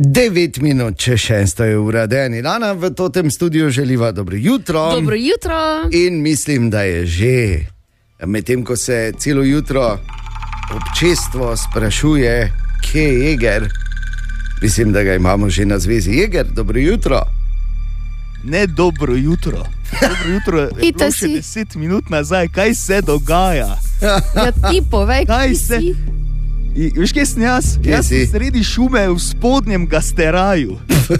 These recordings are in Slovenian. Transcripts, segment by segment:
9 minut, če 6 je ura, Dejan in Ana v tem studiu želiva dobro jutro. Dobro jutro. In mislim, da je že, medtem ko se celo jutro občestvo sprašuje, kje je Jeger, mislim, da ga imamo že na zvezi. Jeger, dobro jutro. Ne dobro jutro. Dobro jutro je bilo še 10 minut nazaj. Kaj se dogaja? Ja, ti povej, kaj si? Veš, kje sem jaz? Jaz sem sredi šume v spodnjem Gasteraju.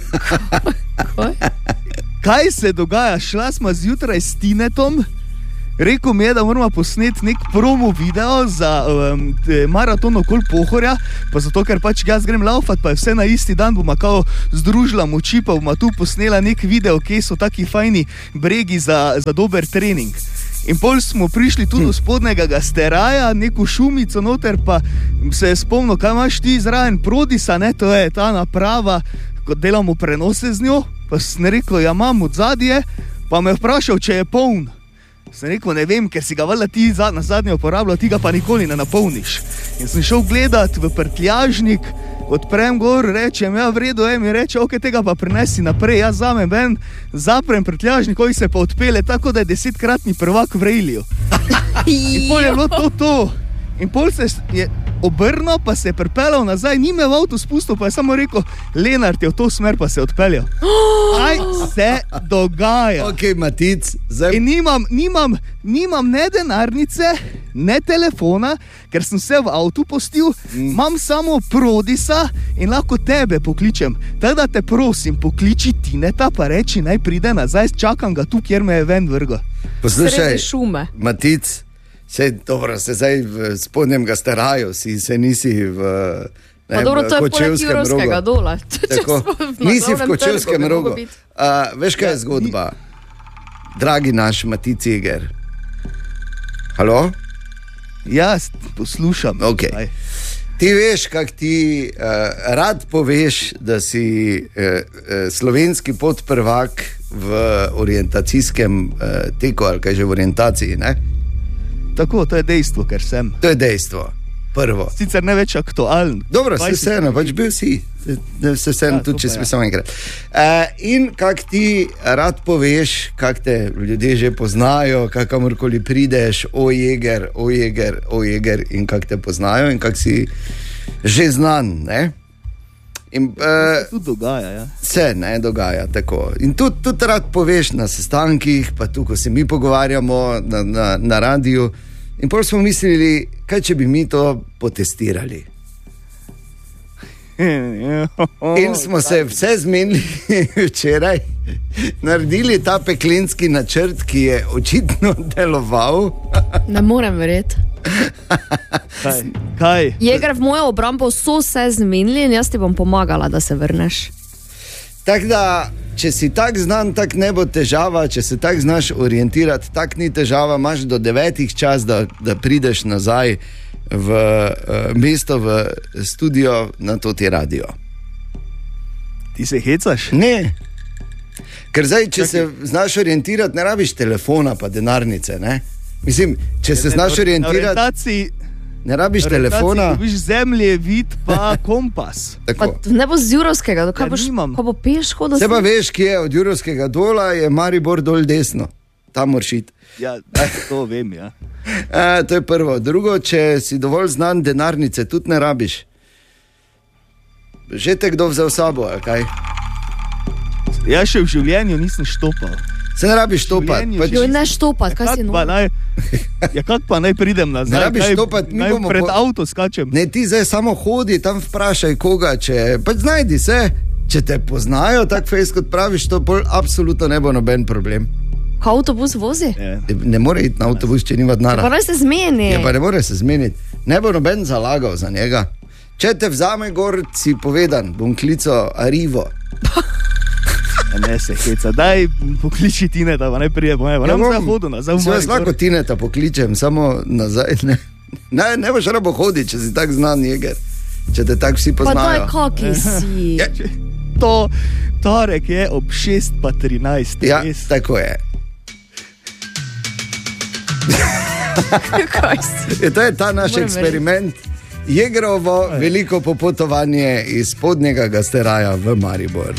Kaj se dogaja? Šla smo zjutraj s Tinetom. Rekel mi je, da moramo posneti nek promo video za maraton okoli Pohorja, pa zato, ker pač jaz grem laufat, pa je vse na isti dan, bomo kao združila moči, pa bomo tu posnela nek video, kje so taki fajni bregi za dober trening. In pol smo prišli tudi do spodnega Gasteraja, neko šumico noter, pa se je spomnil, kaj imaš ti zraven Prodisa, ne, to je ta naprava, ko delamo prenose z njo, pa sem rekel, ja, imam od zadje, pa me je vprašal, če je poln. Sem rekel, ne vem, ker si ga valjda ti na zadnje uporabljal, ti ga pa nikoli ne napolniš. In sem šel gledat v prtljažnik, odprem gor, rečem, ja, v redu je, mi reče, ok, tega pa prinesi naprej, jaz zamem ven, zaprem prtljažnik, koji se pa odpele, tako da je 10-kratni prvak v Rejliju. In pol je bilo to. In pol se je obrnil, pa se je pripeljal nazaj, ni me v avto spustil, pa je samo rekel, Lenart je v to smer, pa se je odpeljal. Kaj se dogaja? Ok, Matic, zdaj... In nimam ne denarnice, ne telefona, ker sem se v avtu postil, imam samo Prodisa in lahko tebe pokličem. Teda te prosim, pokliči Tineta, pa reči, naj pride nazaj, čakam ga tu, kjer me je ven vrgo. Poslušaj, Matic, dobro, se zdaj v spodnjem Gasteraju, se nisi v Kočevskem rogu. Nisi v Kočevskem rogu. Veš, kaj je zgodba? Dragi naš Matic Jeger. Halo? Jaz poslušam. Okay. Ti veš, kak ti rad poveš, da si slovenski podprvak v orientacijskem teku, ali kaj že v orientaciji, ne? Tako, to je dejstvo, ker sem. To je dejstvo, prvo. Sicer ne več aktualen. Dobro, se vseeno, pač bil si. Se vseeno, tudi če si samo enkrat. In kak ti rad poveš, kak te ljudje že poznajo, kakamorkoli prideš, o Jeger, in kak te poznajo in kak si že znan, ne? In, se tudi dogaja, ja. Se, ne, dogaja, tako. In tudi rad poveš na sestankih, pa tu, ko se mi pogovarjamo na radiju. In potem smo mislili, kaj če bi mi to potestirali. In smo se vse zmenili včeraj, naredili ta peklenski načrt, ki je očitno deloval. Ne morem verjeti. Kaj? Jeger, v mojo obrambo so se zmenili in jaz ti bom pomagala, da se vrneš. Tako da, če si tak znan, tak ne bo težava, če se tak znaš orientirati, tak ni težava, imaš do 9 čas, da prideš nazaj v mesto, v studio na toti radio. Ti se hecaš? Ne. Ker zdaj, če se znaš orientirati, ne rabiš telefona pa denarnice, ne? Mislim, če se znaš orientirati, ne rabiš telefona. Dobiš zemlje, vid pa kompas. Pa ne bo z Jurovskega, kaj bo peš hodil? Se pa veš, kje je od Jurovskega dola, je Maribor dol desno. Tam moraš iti. Ja, to vem, ja. To je prvo. Drugo, če si dovolj znan, denarnice tudi ne rabiš. Že te kdo vzel sabo, ali kaj? Ja, še v življenju nisem štopal. Se ne rabiš štopati. Ne štopati, kaj si noj? Ja, kak pa naj pridem nazaj? Ne rabiš štopati. Naj pred avto skačem. Ne, ti zdaj samo hodi, tam vprašaj koga, pač znajdi se. Če te poznajo, tak fejs, kot praviš, to bolj absolutno ne bo noben problem. Ko avtobus vozi? Ne more iti na avtobus, če nima denara. Pa ne se zmeni. Pa ne more se zmeniti. Ne bo noben zalagal za njega. Če te vzame gor, si povedan, bom klical Arrivo. Ne se heca, daj pokliči Tineta, pa ne prije po mene, pa ne hodu nazaj. Jaz lahko Tineta pokličem, samo nazaj, ne boš rabo hoditi, če si tak znan Jeger, če te tak vsi poznajo. Pa daj, kaki si. Torek je ob 6:13. Ja, tako je. Kaj si? To je ta naš eksperiment, Jegerovo veliko popotovanje iz spodnjega Gasteraja v Maribor.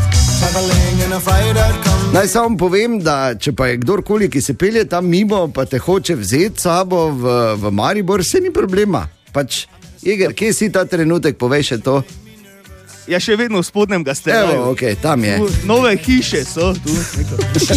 Naj samo povem, da če pa je kdorkoli, ki se pelje tam mimo, pa te hoče vzeti sabo v Maribor, se ni problema. Pač, Jeger, kje si ta trenutek, povej še to? Ja, še vedno v spodnjem Gasteraju. Evo, ok, tam je. Nove hiše so tu.